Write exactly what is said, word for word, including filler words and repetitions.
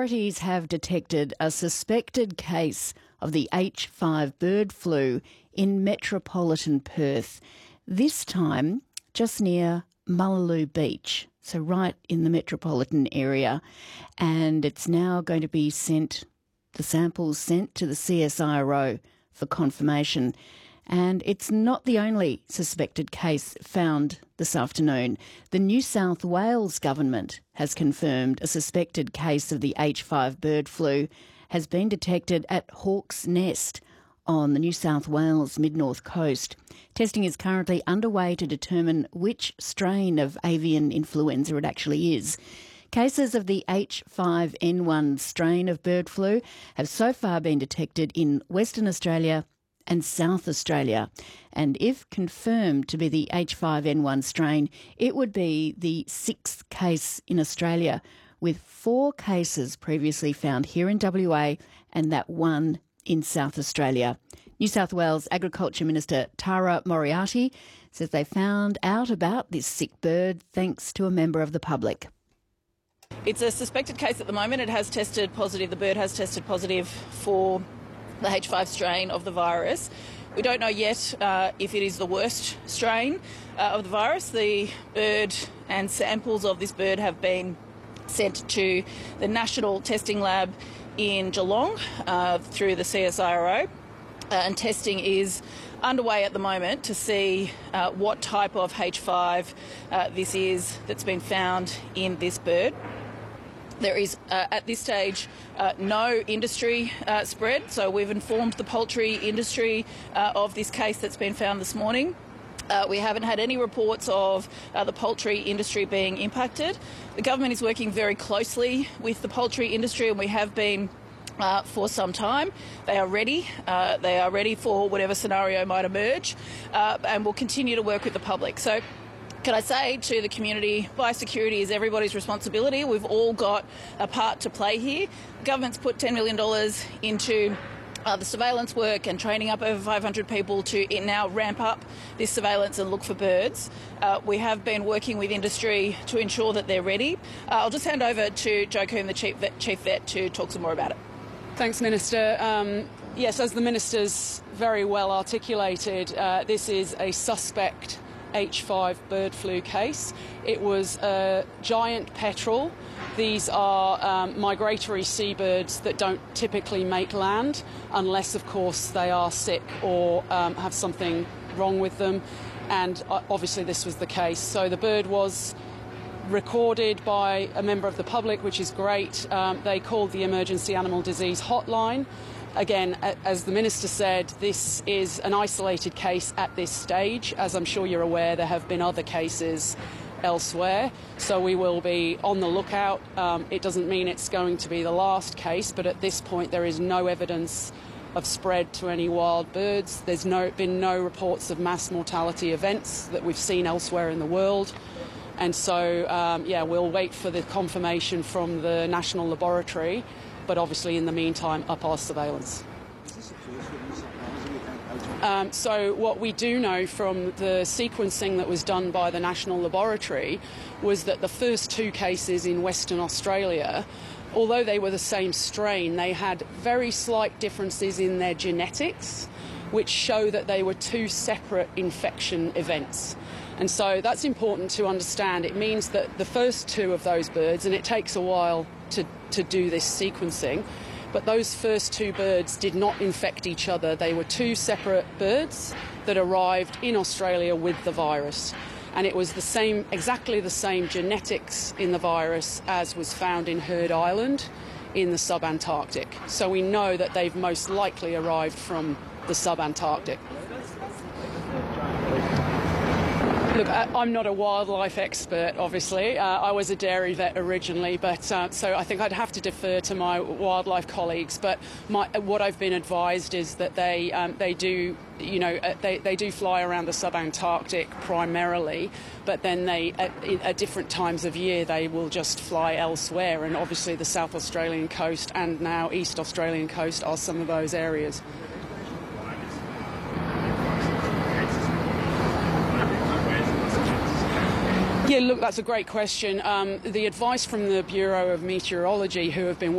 authorities have detected a suspected case of the H five bird flu in metropolitan Perth, this time just near Mullaloo Beach, so right in the metropolitan area. And it's now going to be sent, the samples sent to the C S I R O for confirmation. And it's not the only suspected case found this afternoon. The New South Wales government has confirmed a suspected case of the H five bird flu has been detected at Hawk's Nest on the New South Wales mid-north coast. Testing is currently underway to determine which strain of avian influenza it actually is. Cases of the H five N one strain of bird flu have so far been detected in Western Australia and South Australia. And if confirmed to be the H five N one strain, it would be the sixth case in Australia, with four cases previously found here in W A and that one in South Australia. New South Wales Agriculture Minister Tara Moriarty says they found out about this sick bird thanks to a member of the public. It's a suspected case at the moment. It has tested positive. The bird has tested positive for the H five strain of the virus. We don't know yet uh, if it is the worst strain uh, of the virus. The bird and samples of this bird have been sent to the National Testing Lab in Geelong uh, through the C S I R O, uh, and testing is underway at the moment to see uh, what type of H five uh, this is that's been found in this bird. There is, uh, at this stage, uh, no industry uh, spread, so we've informed the poultry industry uh, of this case that's been found this morning. Uh, we haven't had any reports of uh, the poultry industry being impacted. The government is working very closely with the poultry industry, and we have been uh, for some time. They are ready. Uh, they are ready for whatever scenario might emerge, uh, and we'll continue to work with the public. So, can I say to the community, biosecurity is everybody's responsibility. We've all got a part to play here. The government's put ten million dollars into uh, the surveillance work and training up over five hundred people to now ramp up this surveillance and look for birds. Uh, we have been working with industry to ensure that they're ready. Uh, I'll just hand over to Jo Coombe, the Chief Vet, Chief Vet, to talk some more about it. Thanks, Minister. Um, yes, as the Minister's very well articulated, uh, this is a suspect H five bird flu case. It was a giant petrel. These are um, migratory seabirds that don't typically make land unless, of course, they are sick or um, have something wrong with them. And uh, obviously this was the case. So the bird was recorded by a member of the public, which is great. Um, they called the Emergency Animal Disease Hotline. Again, as the Minister said, this is an isolated case at this stage. As I'm sure you're aware, there have been other cases elsewhere, so we will be on the lookout. Um, it doesn't mean it's going to be the last case, but at this point there is no evidence of spread to any wild birds. There's no, been no reports of mass mortality events that we've seen elsewhere in the world. And so, um, yeah, we'll wait for the confirmation from the National Laboratory, but obviously in the meantime up our surveillance. Um, so what we do know from the sequencing that was done by the National Laboratory was that the first two cases in Western Australia, although they were the same strain, they had very slight differences in their genetics, which show that they were two separate infection events. And so that's important to understand. It means that the first two of those birds, and it takes a while to, to do this sequencing, but those first two birds did not infect each other. They were two separate birds that arrived in Australia with the virus. And it was the same, exactly the same genetics in the virus as was found in Heard Island in the sub-Antarctic. So we know that they've most likely arrived from the sub-Antarctic. Look, I'm not a wildlife expert, obviously. Uh, I was a dairy vet originally, but uh, so I think I'd have to defer to my wildlife colleagues. But my, what I've been advised is that they um, they do, you know, uh, they they do fly around the sub-Antarctic primarily, but then they at, at different times of year they will just fly elsewhere. And obviously the South Australian coast and now East Australian coast are some of those areas. Yeah, look, that's a great question. Um, the advice from the Bureau of Meteorology, who have been